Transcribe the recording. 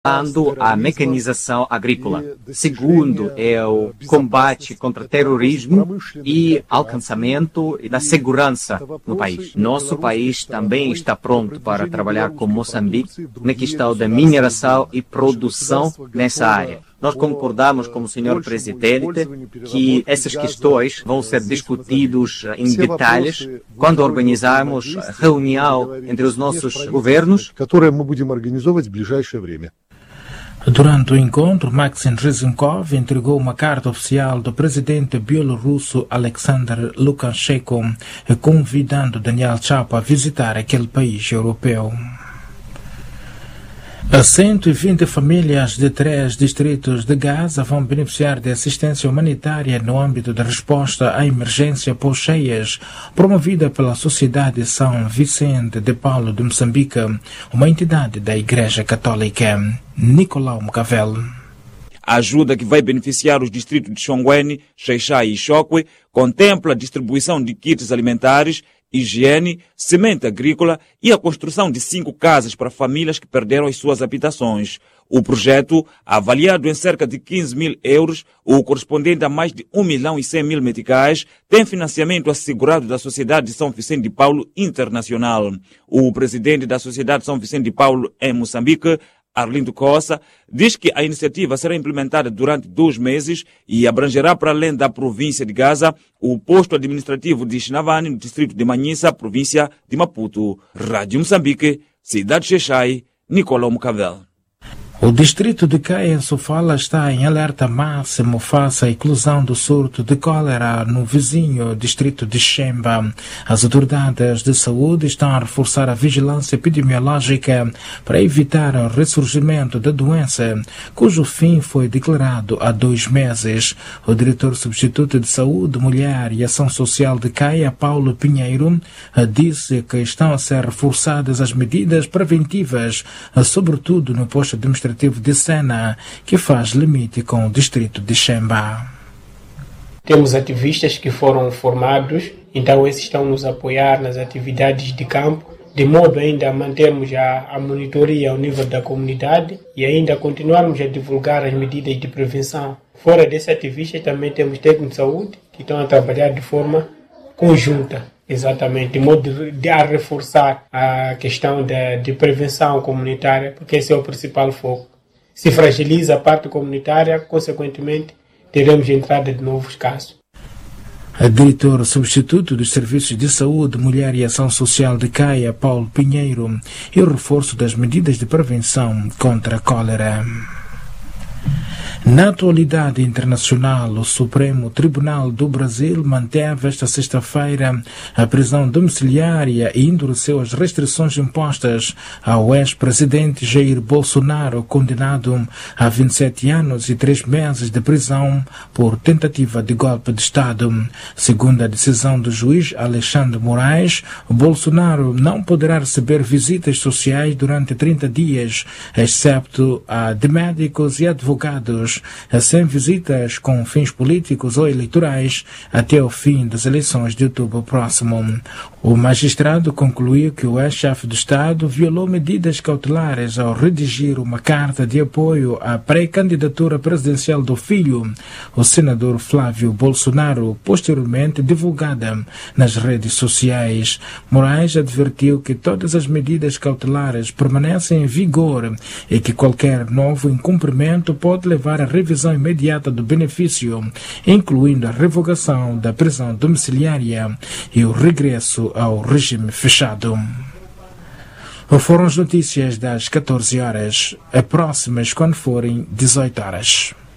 a mecanização agrícola. Segundo é o combate contra o terrorismo e alcançamento da segurança no país. Nosso país também está pronto para trabalhar com Moçambique na questão da mineração e produção nessa área. Nós concordamos com o senhor presidente que essas questões vão ser discutidas em detalhes quando organizarmos reunião entre os nossos governos. Durante o encontro, Maxim Ryzhenkov entregou uma carta oficial do presidente bielorrusso Alexander Lukashenko, convidando Daniel Chapo a visitar aquele país europeu. 120 famílias de 3 distritos de Gaza vão beneficiar de assistência humanitária no âmbito da resposta à emergência pós-cheias, promovida pela Sociedade São Vicente de Paulo de Moçambique, uma entidade da Igreja Católica. Nicolau Mucavel. A ajuda que vai beneficiar os distritos de Xongweni, Xai-Xai e Xokwe contempla a distribuição de kits alimentares, higiene, semente agrícola e a construção de 5 casas para famílias que perderam as suas habitações. O projeto, avaliado em cerca de 15 mil euros, o correspondente a mais de 1.100.000 meticais, tem financiamento assegurado da Sociedade São Vicente de Paulo Internacional. O presidente da Sociedade São Vicente de Paulo em Moçambique, Arlindo Costa, diz que a iniciativa será implementada durante 2 meses e abrangerá, para além da província de Gaza, o posto administrativo de Xinavani, no distrito de Manhissa, província de Maputo. Rádio Moçambique, Cidade Xai-Xai, Nicolau Mucavel. O distrito de Caia Sofala está em alerta máximo face à inclusão do surto de cólera no vizinho distrito de Xemba. As autoridades de saúde estão a reforçar a vigilância epidemiológica para evitar o ressurgimento da doença, cujo fim foi declarado há 2 meses. O diretor substituto de Saúde, Mulher e Ação Social de Caia, Paulo Pinheiro, disse que estão a ser reforçadas as medidas preventivas, sobretudo no posto administrativo de Sena, que faz limite com o distrito de Xemba. Temos ativistas que foram formados, então esses estão nos apoiar nas atividades de campo, de modo ainda a mantermos a monitoria ao nível da comunidade e ainda continuarmos a divulgar as medidas de prevenção. Fora desses ativistas também temos técnicos de saúde que estão a trabalhar de forma conjunta. Exatamente, de modo de reforçar a questão de prevenção comunitária, porque esse é o principal foco. Se fragiliza a parte comunitária, consequentemente, teremos entrada de novos casos. A diretor substituto dos Serviços de Saúde, Mulher e Ação Social de Caia, Paulo Pinheiro, e o reforço das medidas de prevenção contra a cólera. Na atualidade internacional, o Supremo Tribunal do Brasil manteve esta sexta-feira a prisão domiciliária e endureceu as restrições impostas ao ex-presidente Jair Bolsonaro, condenado a 27 anos e 3 meses de prisão por tentativa de golpe de Estado. Segundo a decisão do juiz Alexandre Moraes, Bolsonaro não poderá receber visitas sociais durante 30 dias, excepto a de médicos e advogados, sem visitas com fins políticos ou eleitorais até o fim das eleições de outubro próximo. O magistrado concluiu que o ex-chefe do Estado violou medidas cautelares ao redigir uma carta de apoio à pré-candidatura presidencial do filho, o senador Flávio Bolsonaro, posteriormente divulgada nas redes sociais. Moraes advertiu que todas as medidas cautelares permanecem em vigor e que qualquer novo incumprimento pode levar à revisão imediata do benefício, incluindo a revogação da prisão domiciliária e o regresso ao regime fechado. Foram as notícias das 14 horas, próximas quando forem 18 horas.